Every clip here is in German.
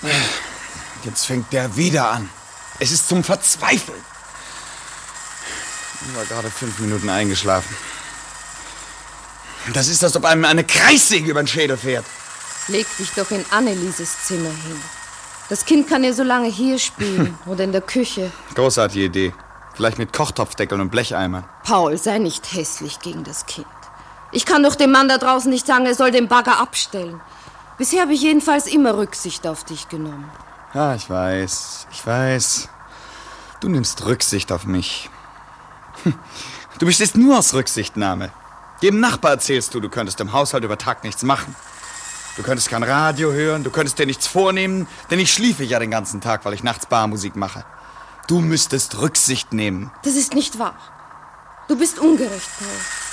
Jetzt fängt der wieder an. Es ist zum Verzweifeln. Ich war gerade 5 Minuten eingeschlafen. Das ist, als ob einem eine Kreissäge über den Schädel fährt. Leg dich doch in Annelieses Zimmer hin. Das Kind kann ja so lange hier spielen oder in der Küche. Großartige Idee. Vielleicht mit Kochtopfdeckeln und Blecheimern. Paul, sei nicht hässlich gegen das Kind. Ich kann doch dem Mann da draußen nicht sagen, er soll den Bagger abstellen. Bisher habe ich jedenfalls immer Rücksicht auf dich genommen. Ja, ich weiß. Du nimmst Rücksicht auf mich. Du bestehst nur aus Rücksichtnahme. Jedem Nachbar erzählst du könntest im Haushalt über Tag nichts machen. Du könntest kein Radio hören, du könntest dir nichts vornehmen, denn ich schliefe ja den ganzen Tag, weil ich nachts Barmusik mache. Du müsstest Rücksicht nehmen. Das ist nicht wahr. Du bist ungerecht, Paul.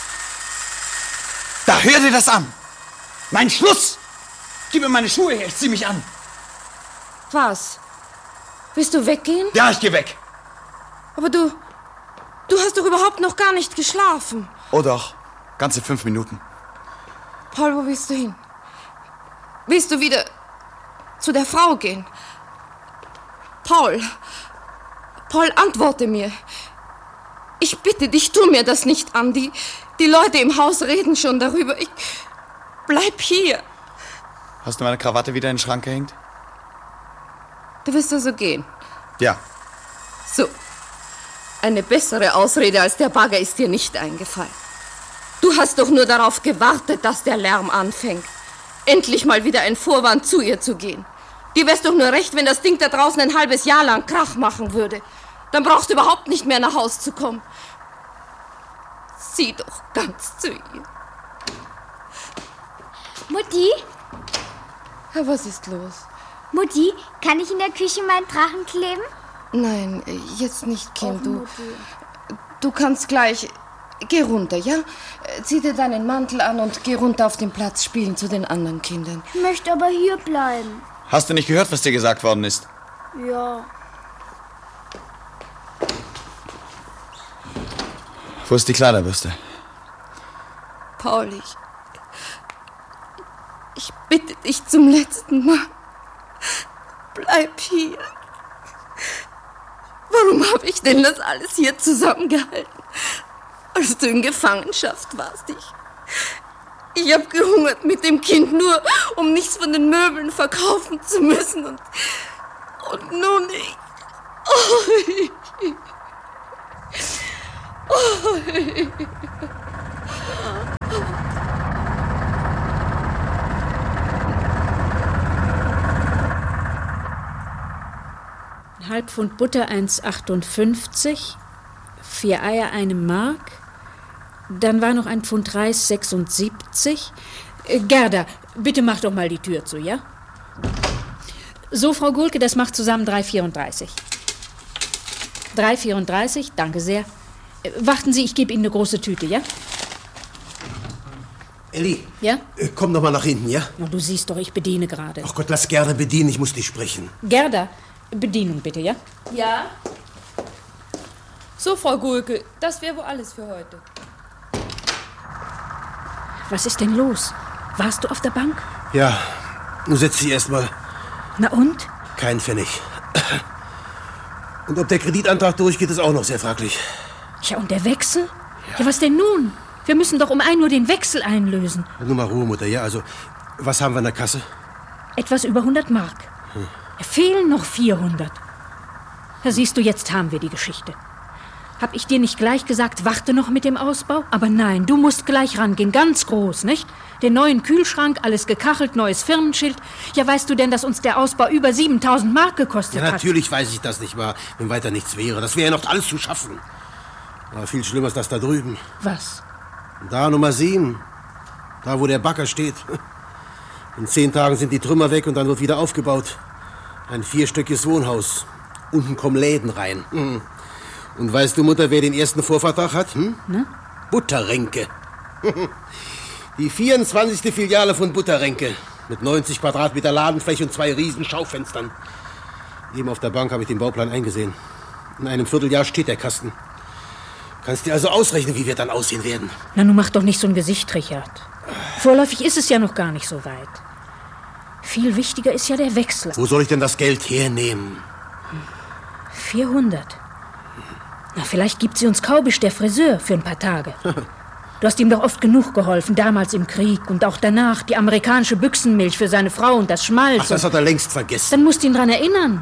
Da hör dir das an! Mein Schluss! Gib mir meine Schuhe her, ich zieh mich an. Was? Willst du weggehen? Ja, ich geh weg. Aber du hast doch überhaupt noch gar nicht geschlafen. Oh doch, ganze 5 Minuten. Paul, wo willst du hin? Willst du wieder zu der Frau gehen? Paul, antworte mir. Ich bitte dich, tu mir das nicht an. Die Leute im Haus reden schon darüber. Bleib hier. Hast du meine Krawatte wieder in den Schrank gehängt? Du willst also gehen? Ja. So. Eine bessere Ausrede als der Bagger ist dir nicht eingefallen. Du hast doch nur darauf gewartet, dass der Lärm anfängt. Endlich mal wieder ein Vorwand, zu ihr zu gehen. Dir wär's doch nur recht, wenn das Ding da draußen ein halbes Jahr lang Krach machen würde. Dann brauchst du überhaupt nicht mehr nach Haus zu kommen. Sieh doch ganz zu ihr. Mutti? Ja, was ist los? Mutti, kann ich in der Küche meinen Drachen kleben? Nein, jetzt nicht, Kind. Och, Du kannst gleich... Geh runter, ja? Zieh dir deinen Mantel an und geh runter auf den Platz spielen zu den anderen Kindern. Ich möchte aber hier bleiben. Hast du nicht gehört, was dir gesagt worden ist? Ja. Wo ist die Kleiderbürste? Paul, ich bitte dich zum letzten Mal. Bleib hier. Warum habe ich denn das alles hier zusammengehalten? Als du in Gefangenschaft warst. Ich habe gehungert mit dem Kind, nur um nichts von den Möbeln verkaufen zu müssen. Und nun ich... Ein halb Pfund Butter 1,58, 4 Eier 1 Mark, dann war noch ein Pfund Reis 76. Gerda, bitte mach doch mal die Tür zu, ja? So, Frau Gulke, das macht zusammen 3,34. 3,34, danke sehr. Warten Sie, ich gebe Ihnen eine große Tüte, ja? Elli. Ja? Komm doch mal nach hinten, ja? Na, du siehst doch, ich bediene gerade. Ach Gott, lass Gerda bedienen, ich muss dich sprechen. Gerda, Bedienung bitte, ja? Ja? So, Frau Gulke, das wäre wohl alles für heute. Was ist denn los? Warst du auf der Bank? Ja, nun setz dich erst mal. Na und? Kein Pfennig. Und ob der Kreditantrag durchgeht, ist auch noch sehr fraglich. Ja, und der Wechsel? Ja, was denn nun? Wir müssen doch um 1 Uhr den Wechsel einlösen. Nur mal Ruhe, Mutter, ja? Also, was haben wir in der Kasse? Etwas über 100 Mark. Fehlen noch 400. Da siehst du, jetzt haben wir die Geschichte. Hab ich dir nicht gleich gesagt, warte noch mit dem Ausbau? Aber nein, du musst gleich rangehen, ganz groß, nicht? Den neuen Kühlschrank, alles gekachelt, neues Firmenschild. Ja, weißt du denn, dass uns der Ausbau über 7.000 Mark gekostet hat? Ja, natürlich weiß ich das nicht mal, wenn weiter nichts wäre. Das wäre ja noch alles zu schaffen. Aber viel schlimmer ist das da drüben. Was? Da Nummer 7. Da, wo der Bagger steht. In 10 Tagen sind die Trümmer weg und dann wird wieder aufgebaut. Ein 4-stöckiges Wohnhaus. Unten kommen Läden rein. Und weißt du, Mutter, wer den ersten Vorvertrag hat? Ne? Butterrenke. Die 24. Filiale von Butterrenke. Mit 90 Quadratmeter Ladenfläche und 2 riesen Schaufenstern. Eben auf der Bank habe ich den Bauplan eingesehen. In einem Vierteljahr steht der Kasten. Kannst dir also ausrechnen, wie wir dann aussehen werden. Na, nun mach doch nicht so ein Gesicht, Richard. Vorläufig ist es ja noch gar nicht so weit. viel wichtiger ist ja der Wechsel. Wo soll ich denn das Geld hernehmen? 400. Na, vielleicht gibt sie uns Kaubisch, der Friseur, für ein paar Tage. Du hast ihm doch oft genug geholfen, damals im Krieg und auch danach. Die amerikanische Büchsenmilch für seine Frau und das Schmalz. Ach, das hat er längst vergessen. Dann musst du ihn dran erinnern.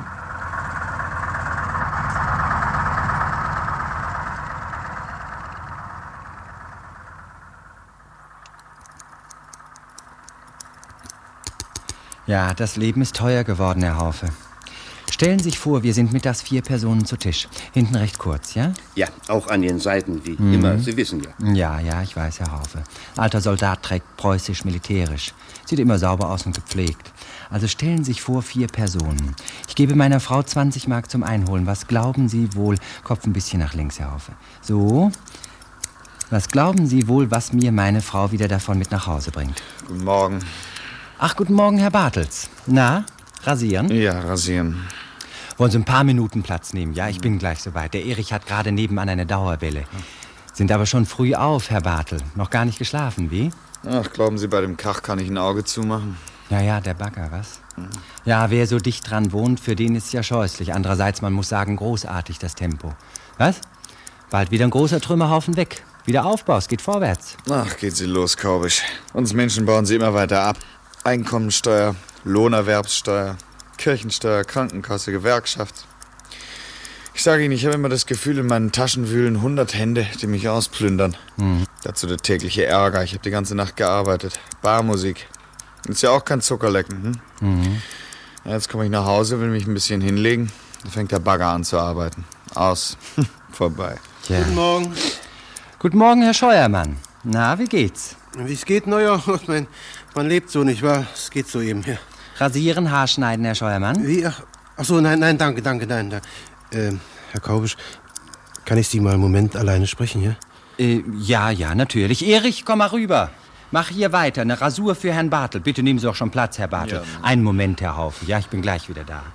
Ja, das Leben ist teuer geworden, Herr Haufe. Stellen Sie sich vor, wir sind mittags 4 Personen zu Tisch. Hinten recht kurz, ja? Ja, auch an den Seiten, wie immer. Sie wissen ja. Ja, ich weiß, Herr Haufe. Alter Soldat trägt preußisch-militärisch. Sieht immer sauber aus und gepflegt. Also stellen Sie sich vor, 4 Personen. Ich gebe meiner Frau 20 Mark zum Einholen. Was glauben Sie wohl? Kopf ein bisschen nach links, Herr Haufe. So. Was glauben Sie wohl, was mir meine Frau wieder davon mit nach Hause bringt? Guten Morgen. Ach, guten Morgen, Herr Bartels. Na, rasieren? Ja, rasieren. Wollen Sie ein paar Minuten Platz nehmen? Ja, ich bin gleich soweit. Der Erich hat gerade nebenan eine Dauerwelle. Sind aber schon früh auf, Herr Bartel. Noch gar nicht geschlafen, wie? Ach, glauben Sie, bei dem Krach kann ich ein Auge zumachen? Ja, der Bagger, was? Ja, wer so dicht dran wohnt, für den ist es ja scheußlich. Andererseits, man muss sagen, großartig das Tempo. Was? Bald wieder ein großer Trümmerhaufen weg. Wieder Aufbau, es geht vorwärts. Ach, geht sie los, Kaubisch. Uns Menschen bauen sie immer weiter ab. Einkommensteuer, Lohnerwerbssteuer, Kirchensteuer, Krankenkasse, Gewerkschaft. Ich sage Ihnen, ich habe immer das Gefühl, in meinen Taschen wühlen 100 Hände, die mich ausplündern. Dazu der tägliche Ärger. Ich habe die ganze Nacht gearbeitet. Barmusik. Ist ja auch kein Zuckerlecken. Ja, jetzt komme ich nach Hause, will mich ein bisschen hinlegen. Dann fängt der Bagger an zu arbeiten. Aus. Vorbei. Tja. Guten Morgen. Guten Morgen, Herr Scheuermann. Na, wie geht's? Wie es geht? Naja, man lebt so, nicht wahr? Es geht so eben, ja. Rasieren, Haarschneiden, Herr Scheuermann? Wie? Ach so, nein, danke, nein. Herr Kaubisch, kann ich Sie mal einen Moment alleine sprechen, ja? Ja, natürlich. Erich, komm mal rüber. Mach hier weiter. Eine Rasur für Herrn Bartel. Bitte nehmen Sie auch schon Platz, Herr Bartel. Ja. Einen Moment, Herr Haufen. Ja, ich bin gleich wieder da.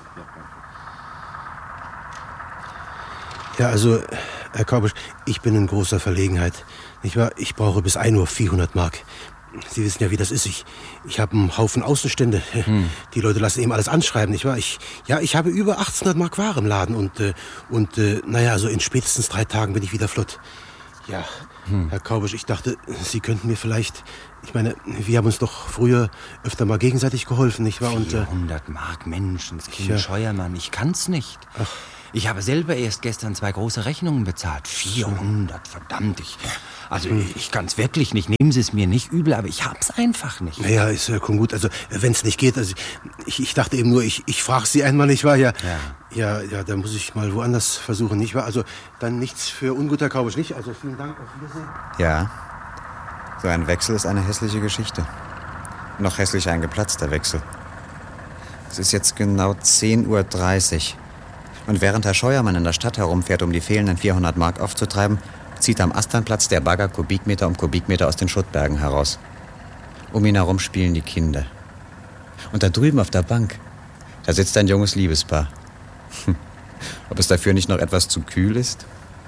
Ja, also, Herr Kaubisch, ich bin in großer Verlegenheit. Nicht wahr? Ich brauche bis 1 Uhr 400 Mark. Sie wissen ja, wie das ist. Ich habe einen Haufen Außenstände. Die Leute lassen eben alles anschreiben, nicht wahr? Ich habe über 1800 Mark Ware im Laden und naja, so in spätestens 3 Tagen bin ich wieder flott. Ja, Herr Kaubisch, ich dachte, Sie könnten mir vielleicht... Ich meine, wir haben uns doch früher öfter mal gegenseitig geholfen, nicht wahr? 400 Mark, Menschenskind, Ja. Scheuermann, ich kann's nicht. Ach. Ich habe selber erst gestern 2 große Rechnungen bezahlt. 400, verdammt. Ich kann's wirklich nicht. Nehmen Sie es mir nicht übel, aber ich hab's einfach nicht. Naja, ist ja gut. Also, wenn es nicht geht, also ich dachte eben nur, ich frage Sie einmal, nicht wahr? Ja, dann muss ich mal woanders versuchen, nicht wahr? Also, dann nichts für ungut, Herr Kaubisch, nicht? Also, vielen Dank, auf Wiedersehen. Ja, so ein Wechsel ist eine hässliche Geschichte. Noch hässlicher ein geplatzter Wechsel. Es ist jetzt genau 10:30 Uhr. Und während Herr Scheuermann in der Stadt herumfährt, um die fehlenden 400 Mark aufzutreiben, zieht am Asternplatz der Bagger Kubikmeter um Kubikmeter aus den Schuttbergen heraus. Um ihn herum spielen die Kinder. Und da drüben auf der Bank, da sitzt ein junges Liebespaar. Ob es dafür nicht noch etwas zu kühl ist?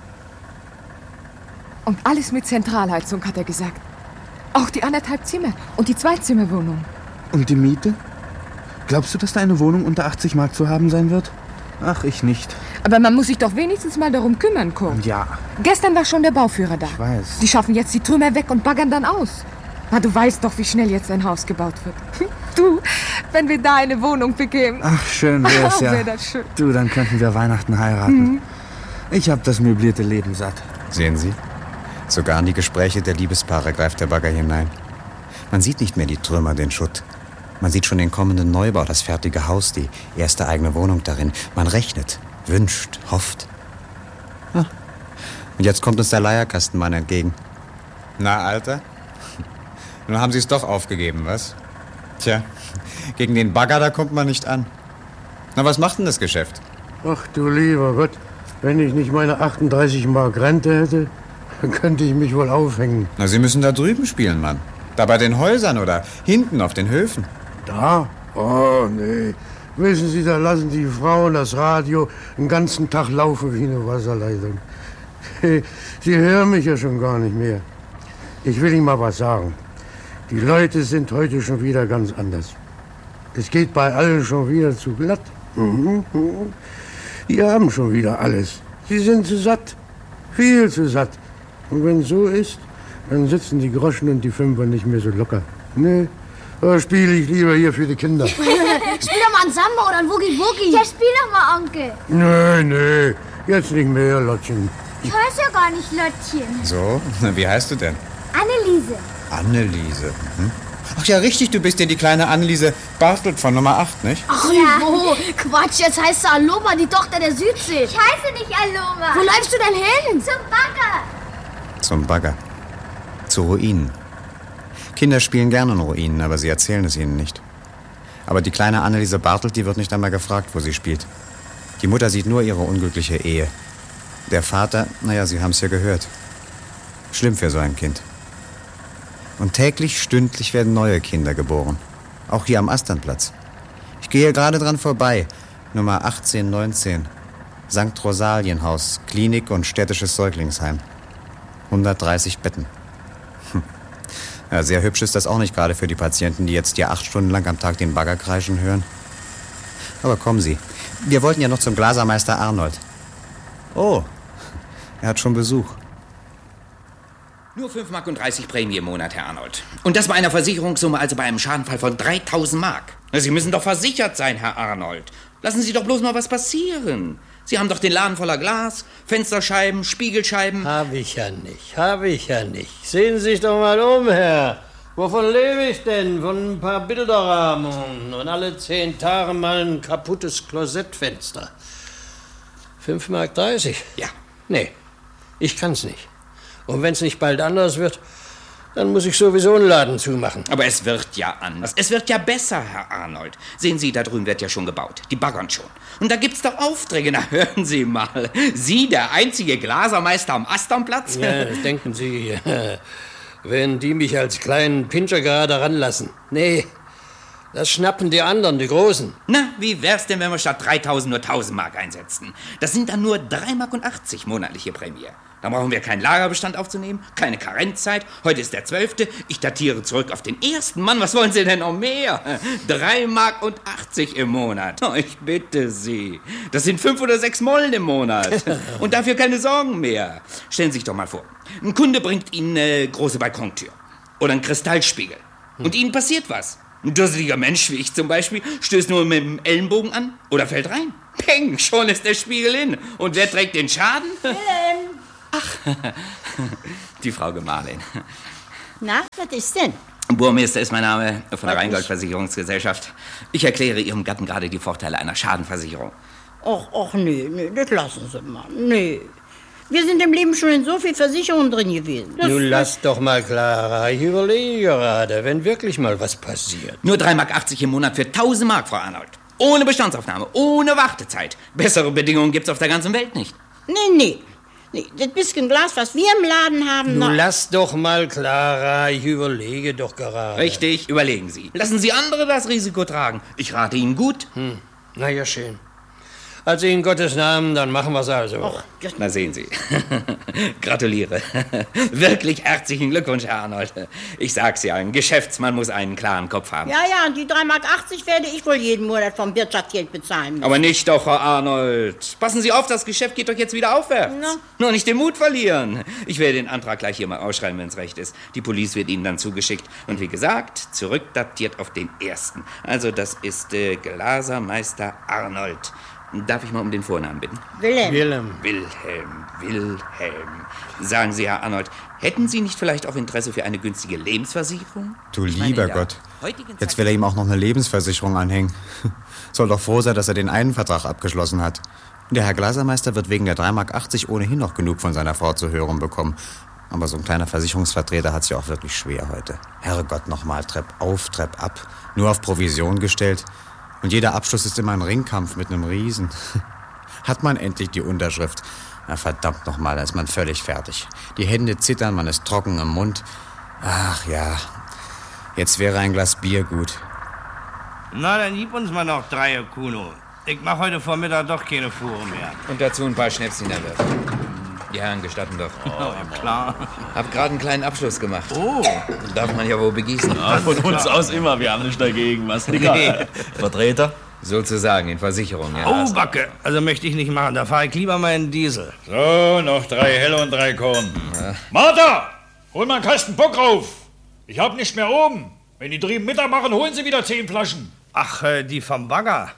Und alles mit Zentralheizung, hat er gesagt. Auch die 1,5 Zimmer und die 2-Zimmer-Wohnung. Und die Miete? Glaubst du, dass da eine Wohnung unter 80 Mark zu haben sein wird? Ach, ich nicht. Aber man muss sich doch wenigstens mal darum kümmern, Kurt. Ja, Gestern war schon der Bauführer da. ich weiß. Die schaffen jetzt die Trümmer weg und baggern dann aus. Na, du weißt doch, wie schnell jetzt ein Haus gebaut wird. Du, wenn wir da eine Wohnung bekämen. Ach, schön wär's ja. Wär das schön. Du, dann könnten wir Weihnachten heiraten. Ich hab das möblierte Leben satt. Sehen Sie? Sogar in die Gespräche der Liebespaare greift der Bagger hinein. Man sieht nicht mehr die Trümmer, den Schutt. Man sieht schon den kommenden Neubau, das fertige Haus, die erste eigene Wohnung darin. Man rechnet, wünscht, hofft. Ah. Und jetzt kommt uns der Leierkastenmann entgegen. Na, Alter? Nun haben Sie es doch aufgegeben, was? Tja, gegen den Bagger, da kommt man nicht an. Na, was macht denn das Geschäft? Ach du lieber Gott, wenn ich nicht meine 38 Mark Rente hätte, dann könnte ich mich wohl aufhängen. Na, Sie müssen da drüben spielen, Mann. Da bei den Häusern oder hinten auf den Höfen. Da? Oh, nee. Wissen Sie, da lassen die Frauen das Radio den ganzen Tag laufen wie eine Wasserleitung. Sie hören mich ja schon gar nicht mehr. Ich will Ihnen mal was sagen. Die Leute sind heute schon wieder ganz anders. Es geht bei allen schon wieder zu glatt. Die haben schon wieder alles. Sie sind zu satt. Viel zu satt. Und wenn es so ist, dann sitzen die Groschen und die Fünfer nicht mehr so locker. Nee, da spiele ich lieber hier für die Kinder. Spiel doch mal ein Samba oder ein Woogie-Woogie. Ja, spiel doch mal, Onkel. Nee, jetzt nicht mehr, Lottchen. Ich heiße ja gar nicht Lottchen. So, wie heißt du denn? Anneliese. Anneliese. Ach ja, richtig, du bist ja die kleine Anneliese Bartelt von Nummer 8, nicht? Ach ja. Wo? Quatsch, jetzt heißt du Aloma, die Tochter der Südsee. Ich heiße nicht Aloma. Wo läufst du denn hin? Zum Bagger. Zum Bagger. Zu Ruinen. Kinder spielen gerne in Ruinen, aber sie erzählen es ihnen nicht. Aber die kleine Anneliese Bartelt, die wird nicht einmal gefragt, wo sie spielt. Die Mutter sieht nur ihre unglückliche Ehe. Der Vater, naja, Sie haben es ja gehört. Schlimm für so ein Kind. Und täglich, stündlich werden neue Kinder geboren. Auch hier am Asternplatz. Ich gehe gerade dran vorbei. Nummer 1819. St. Rosalienhaus, Klinik und städtisches Säuglingsheim. 130 Betten. Ja, sehr hübsch ist das auch nicht gerade für die Patienten, die jetzt hier 8 Stunden lang am Tag den Bagger kreischen hören. Aber kommen Sie. Wir wollten ja noch zum Glasermeister Arnold. Oh, er hat schon Besuch. Nur 5,30 Mark Prämie im Monat, Herr Arnold. Und das bei einer Versicherungssumme, also bei einem Schadenfall von 3.000 Mark. Sie müssen doch versichert sein, Herr Arnold. Lassen Sie doch bloß mal was passieren. Sie haben doch den Laden voller Glas, Fensterscheiben, Spiegelscheiben. Hab ich ja nicht. Sehen Sie sich doch mal um, Herr. Wovon lebe ich denn? Von ein paar Bilderrahmen und alle 10 Tage mal ein kaputtes Klosettfenster. 5,30 Mark? Ja. Nee, ich kann's nicht. Und wenn's nicht bald anders wird, dann muss ich sowieso einen Laden zumachen. Aber es wird ja anders. Es wird ja besser, Herr Arnold. Sehen Sie, da drüben wird ja schon gebaut. Die baggern schon. Und da gibt's doch Aufträge. Na, hören Sie mal. Sie, der einzige Glasermeister am Asternplatz? Ja, das denken Sie, wenn die mich als kleinen Pinscher gerade ranlassen. Nee, das schnappen die anderen, die Großen. Na, wie wär's denn, wenn wir statt 3.000 nur 1.000 Mark einsetzten? Das sind dann nur 3,80 Mark monatliche Prämie. Dann brauchen wir keinen Lagerbestand aufzunehmen, keine Karenzzeit. Heute ist der 12. Ich datiere zurück auf den 1. Mann, was wollen Sie denn noch mehr? 3,80 Mark im Monat. Oh, ich bitte Sie. Das sind 5 oder 6 Mollen im Monat. Und dafür keine Sorgen mehr. Stellen Sie sich doch mal vor, ein Kunde bringt Ihnen eine große Balkontür oder einen Kristallspiegel. Und Ihnen passiert was. Ein dusseliger Mensch wie ich zum Beispiel stößt nur mit dem Ellenbogen an oder fällt rein. Peng, schon ist der Spiegel hin. Und wer trägt den Schaden? Ach, die Frau Gemahlin. Na, was ist denn? Burmeister ist mein Name von der Rheingold-Versicherungsgesellschaft. Ich erkläre Ihrem Gatten gerade die Vorteile einer Schadenversicherung. Och, nee, das lassen Sie mal. Nee. Wir sind im Leben schon in so viel Versicherungen drin gewesen. Nun lass doch mal, Clara. Ich überlege gerade, wenn wirklich mal was passiert. Nur 3,80 Mark im Monat für 1.000 Mark, Frau Arnold. Ohne Bestandsaufnahme, ohne Wartezeit. Bessere Bedingungen gibt's auf der ganzen Welt nicht. Nee, das bisschen Glas, was wir im Laden haben... Nun lass doch mal, Clara. Ich überlege doch gerade. Richtig, überlegen Sie. Lassen Sie andere das Risiko tragen. Ich rate Ihnen gut. Na ja, schön. Also in Gottes Namen, dann machen wir's also. Och, na sehen Sie. Gratuliere. Wirklich herzlichen Glückwunsch, Herr Arnold. Ich sag's ja, ein Geschäftsmann muss einen klaren Kopf haben. Ja, und die 3,80 Mark werde ich wohl jeden Monat vom Wirtschaftsgeld bezahlen müssen. Aber nicht doch, Frau Arnold. Passen Sie auf, das Geschäft geht doch jetzt wieder aufwärts. Na? Nur nicht den Mut verlieren. Ich werde den Antrag gleich hier mal ausschreiben, wenn's recht ist. Die Police wird Ihnen dann zugeschickt. Und wie gesagt, zurückdatiert auf den 1. Also das ist Glasermeister Arnold. Darf ich mal um den Vornamen bitten? Wilhelm. Wilhelm. Sagen Sie, Herr Arnold, hätten Sie nicht vielleicht auch Interesse für eine günstige Lebensversicherung? Du lieber Gott. Jetzt will er ihm auch noch eine Lebensversicherung anhängen. Soll doch froh sein, dass er den einen Vertrag abgeschlossen hat. Der Herr Glasermeister wird wegen der 3,80 Mark ohnehin noch genug von seiner Frau zu hören bekommen. Aber so ein kleiner Versicherungsvertreter hat's ja auch wirklich schwer heute. Herrgott, nochmal, Trepp auf, Trepp ab. Nur auf Provision gestellt. Und jeder Abschluss ist immer ein Ringkampf mit einem Riesen. Hat man endlich die Unterschrift? Na verdammt nochmal, da ist man völlig fertig. Die Hände zittern, man ist trocken im Mund. Ach ja, jetzt wäre ein Glas Bier gut. Na, dann gib uns mal noch 3, Kuno. Ich mach heute Vormittag doch keine Fuhre mehr. Und dazu ein paar Schnäpschen in der Wirtschaft. Die Herren gestatten doch. Oh, klar. Hab gerade einen kleinen Abschluss gemacht. Oh. Darf man ja wohl begießen. Ja, von uns aus immer, wir haben nicht dagegen. Was, Dicker? Nee. Vertreter? Sozusagen, in Versicherung, ja. Oh, Backe. Also möchte ich nicht machen. Da fahre ich lieber meinen Diesel. So, noch 3 Helle und 3 Korn. Ja. Martha, hol mal einen Kasten Bock rauf. Ich hab nicht mehr oben. Wenn die drüben Mittag machen, holen sie wieder 10 Flaschen. Ach, die vom Bagger.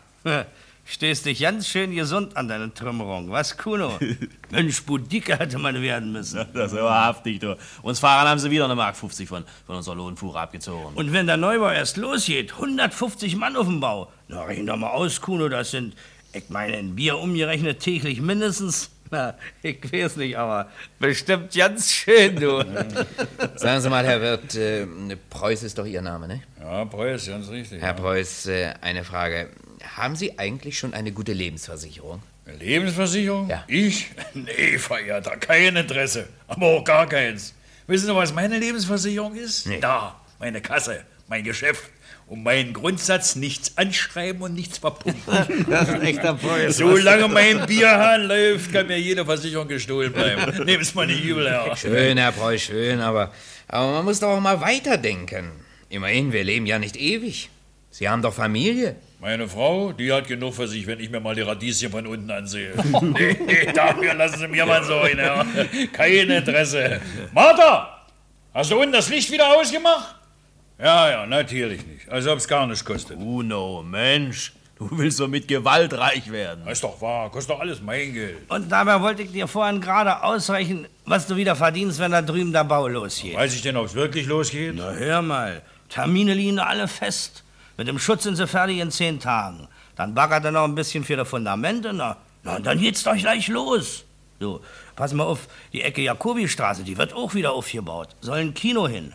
Stehst dich ganz schön gesund an deine Trümmerung. Was, Kuno? Mensch, Budike hätte man werden müssen. Ja, das ist wahrhaftig, du. Uns Fahrern haben sie wieder eine Mark 50 von unserer Lohnfuhre abgezogen. Und wenn der Neubau erst losgeht, 150 Mann auf dem Bau. Na, rechnen doch mal aus, Kuno, das sind, ich meine, in Bier umgerechnet täglich mindestens, na, ich weiß nicht, aber bestimmt ganz schön, du. Sagen Sie mal, Herr Wirt, Preuß ist doch Ihr Name, ne? Ja, Preuß, ganz richtig. Herr Preuß, eine Frage. Haben Sie eigentlich schon eine gute Lebensversicherung? Eine Lebensversicherung? Ja. Ich? Nee, Verehrter, kein Interesse. Aber auch gar keins. Wissen Sie, was meine Lebensversicherung ist? Nee. Da, meine Kasse, mein Geschäft. Und mein Grundsatz, nichts anschreiben und nichts verpumpen. Das ist ein echter Preuß. Solange mein Bierhahn läuft, kann mir jede Versicherung gestohlen bleiben. Nehmen Sie mal nicht übel, Herr. Schön, Herr Preuß, schön, aber man muss doch auch mal weiterdenken. Immerhin, wir leben ja nicht ewig. Sie haben doch Familie. Meine Frau, die hat genug für sich, wenn ich mir mal die Radieschen von unten ansehe. Nee, dafür lassen Sie mir mal so ein, Herr. Kein Interesse. Martha, hast du unten das Licht wieder ausgemacht? Ja, natürlich nicht. Also ob's gar nichts kostet. Uno, Mensch, du willst doch mit Gewalt reich werden. Das ist doch wahr, kostet doch alles mein Geld. Und dabei wollte ich dir vorhin gerade ausrechnen, was du wieder verdienst, wenn da drüben der Bau losgeht. Weiß ich denn, ob's wirklich losgeht? Na, hör mal, Termine liegen alle fest. Mit dem Schutz sind sie fertig in 10 Tagen. Dann baggert er noch ein bisschen für die Fundamente. Na, und dann geht's doch gleich los. So, pass mal auf, die Ecke Jakobistraße, die wird auch wieder aufgebaut. Soll ein Kino hin.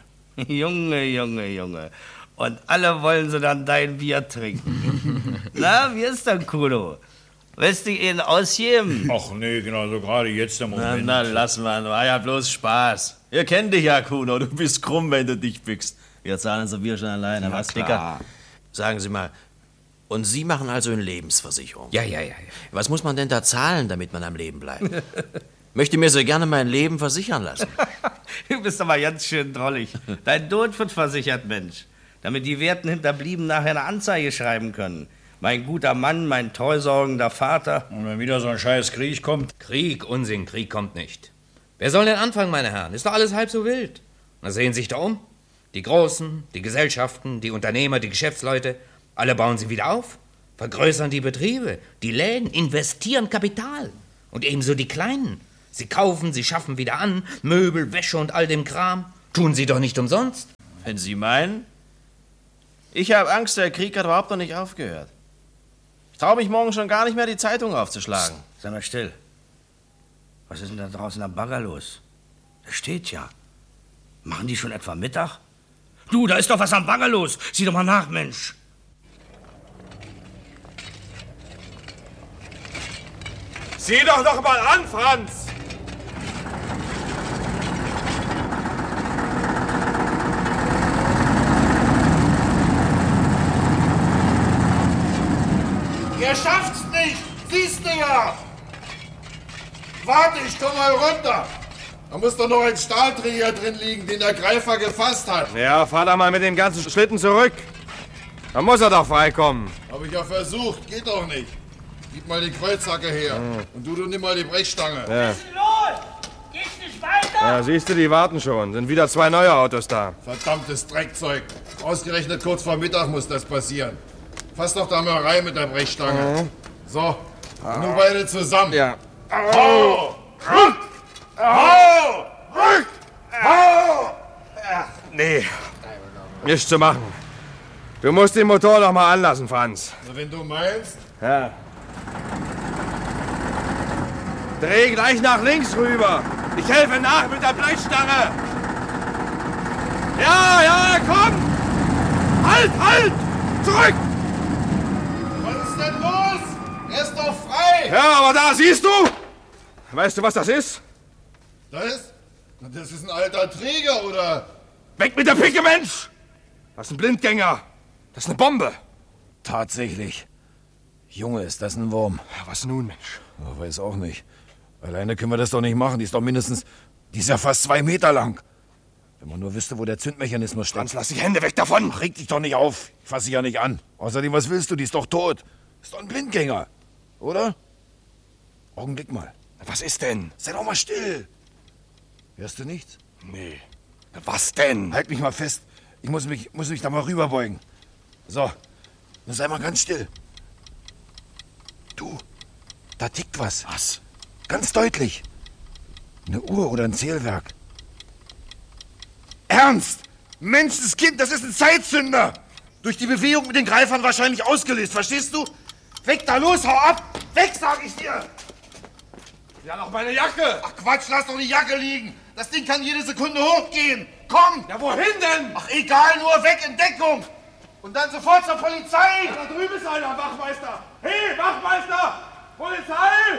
Junge. Und alle wollen sie dann dein Bier trinken. Na, wie ist denn, Kuno? Willst du ihn ausgeben? Ach nee, genau so gerade jetzt im Moment. Na, lass mal, war ja bloß Spaß. Ihr kennt dich ja, Kuno, du bist krumm, wenn du dich bückst. Wir zahlen so Bier schon alleine, was, Dicker? Sagen Sie mal, und Sie machen also eine Lebensversicherung? Ja. Was muss man denn da zahlen, damit man am Leben bleibt? Möchte mir so gerne mein Leben versichern lassen. Du bist aber ganz schön drollig. Dein Tod wird versichert, Mensch. Damit die werten Hinterblieben nachher eine Anzeige schreiben können. Mein guter Mann, mein treusorgender Vater. Und wenn wieder so ein scheiß Krieg kommt? Krieg kommt nicht. Wer soll denn anfangen, meine Herren? Ist doch alles halb so wild. Na, sehen Sie sich da um. Die Großen, die Gesellschaften, die Unternehmer, die Geschäftsleute, alle bauen sie wieder auf, vergrößern die Betriebe, die Läden, investieren Kapital. Und ebenso die Kleinen. Sie kaufen, sie schaffen wieder an, Möbel, Wäsche und all dem Kram. Tun sie doch nicht umsonst. Wenn Sie meinen? Ich habe Angst, der Krieg hat überhaupt noch nicht aufgehört. Ich traue mich morgen schon gar nicht mehr, die Zeitung aufzuschlagen. Psst, sei mal still. Was ist denn da draußen am Bagger los? Da steht ja. Machen die schon etwa Mittag? Du, da ist doch was am Bagger los. Sieh doch mal nach, Mensch. Sieh doch noch mal an, Franz! Ihr schafft's nicht, siehst du ja! Warte, ich komm mal runter. Da muss doch noch ein Stahlträger drin liegen, den der Greifer gefasst hat. Ja, fahr da mal mit dem ganzen Schlitten zurück. Da muss er doch freikommen. Hab ich ja versucht, geht doch nicht. Gib mal die Kreuzhacke her. Und du nimm mal die Brechstange. Ja. Was ist los? Geht's nicht weiter? Ja, siehst du, die warten schon. Sind wieder 2 neue Autos da. Verdammtes Dreckzeug. Ausgerechnet kurz vor Mittag muss das passieren. Fass doch da mal rein mit der Brechstange. So, nur beide zusammen. Ja. Hau! Rück! Hau! Rück! Hau! Nee, nichts zu machen. Du musst den Motor noch mal anlassen, Franz. Also wenn du meinst. Ja. Dreh gleich nach links rüber. Ich helfe nach mit der Blechstange. Ja, komm! Halt! Zurück! Was ist denn los? Er ist doch frei! Ja, aber da, siehst du? Weißt du, was das ist? Das ist ein alter Träger, oder? Weg mit der Picke, Mensch! Das ist ein Blindgänger. Das ist eine Bombe. Tatsächlich. Junge, ist das ein Wurm. Ja, was nun, Mensch? Ich weiß auch nicht. Alleine können wir das doch nicht machen. Die ist ja fast 2 Meter lang. Wenn man nur wüsste, wo der Zündmechanismus steckt. Franz, lass die Hände weg davon! Ach, reg dich doch nicht auf. Ich fass sie ja nicht an. Außerdem, was willst du? Die ist doch tot. Ist doch ein Blindgänger. Oder? Augenblick mal. Was ist denn? Sei doch mal still. Hörst du nichts? Nee. Was denn? Halt mich mal fest. Ich muss mich da mal rüberbeugen. So. Nun sei mal ganz still. Du, da tickt was. Was? Ganz deutlich. Eine Uhr oder ein Zählwerk. Ernst! Menschenskind, das ist ein Zeitzünder! Durch die Bewegung mit den Greifern wahrscheinlich ausgelöst, verstehst du? Weg da, los, hau ab! Weg, sag ich dir! Ja, noch meine Jacke! Ach Quatsch, lass doch die Jacke liegen! Das Ding kann jede Sekunde hochgehen! Komm! Ja, wohin denn? Ach, egal, nur weg in Deckung! Und dann sofort zur Polizei! Ja, da drüben ist einer, Wachmeister! Hey, Wachmeister! Polizei!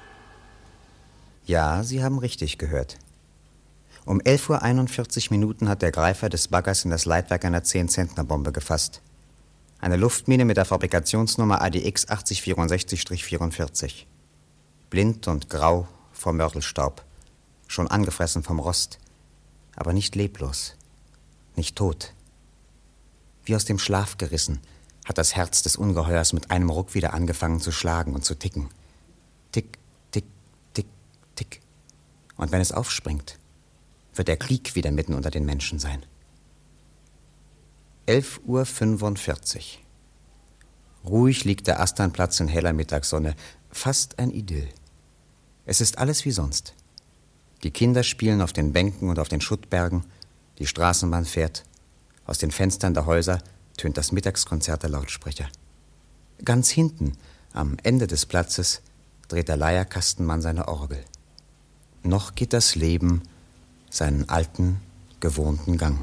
Ja, Sie haben richtig gehört. Um 11:41 Uhr hat der Greifer des Baggers in das Leitwerk einer 10-Zentner-Bombe gefasst. Eine Luftmine mit der Fabrikationsnummer ADX 8064-44. Blind und grau vor Mörtelstaub. Schon angefressen vom Rost. Aber nicht leblos. Nicht tot. Wie aus dem Schlaf gerissen, hat das Herz des Ungeheuers mit einem Ruck wieder angefangen zu schlagen und zu ticken. Tick, tick, tick, tick. Und wenn es aufspringt, wird der Krieg wieder mitten unter den Menschen sein. 11:45 Uhr. Ruhig liegt der Asternplatz in heller Mittagssonne, fast ein Idyll. Es ist alles wie sonst. Die Kinder spielen auf den Bänken und auf den Schuttbergen, die Straßenbahn fährt. Aus den Fenstern der Häuser tönt das Mittagskonzert der Lautsprecher. Ganz hinten, am Ende des Platzes, dreht der Leierkastenmann seine Orgel. Noch geht das Leben seinen alten, gewohnten Gang.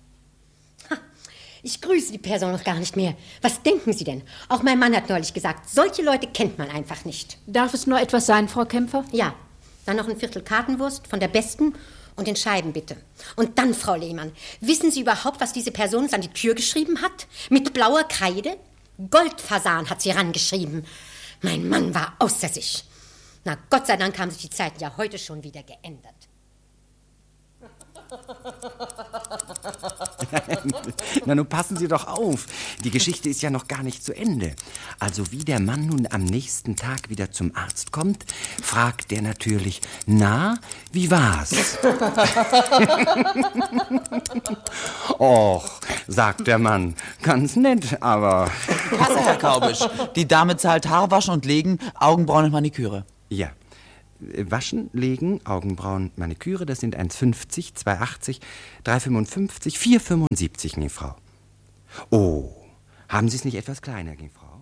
Ich grüße die Person noch gar nicht mehr. Was denken Sie denn? Auch mein Mann hat neulich gesagt, solche Leute kennt man einfach nicht. Darf es nur etwas sein, Frau Kämpfer? Ja. Dann noch ein Viertel Kartenwurst von der besten und den Scheiben bitte. Und dann, Frau Lehmann, wissen Sie überhaupt, was diese Person uns an die Tür geschrieben hat? Mit blauer Kreide? Goldfasan hat sie rangeschrieben. Mein Mann war außer sich. Na, Gott sei Dank haben sich die Zeiten ja heute schon wieder geändert. Na, nun passen Sie doch auf. Die Geschichte ist ja noch gar nicht zu Ende. Also wie der Mann nun am nächsten Tag wieder zum Arzt kommt, fragt der natürlich, na, wie war's? Och, sagt der Mann, ganz nett, aber... Kasse, Herr Kaubisch. Die Dame zahlt Haarwaschen und Legen, Augenbrauen und Maniküre. Ja. Waschen, Legen, Augenbrauen, Maniküre, das sind 1,50, 2,80, 3,55, 4,75, Frau. Oh, haben Sie es nicht etwas kleiner, Frau?